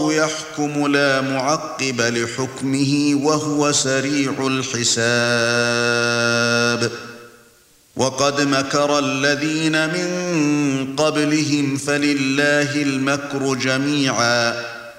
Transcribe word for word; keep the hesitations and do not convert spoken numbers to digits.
يحكم لا معقب لحكمه وهو سريع الحساب وقد مكر الذين من قبلهم فلله المكر جميعا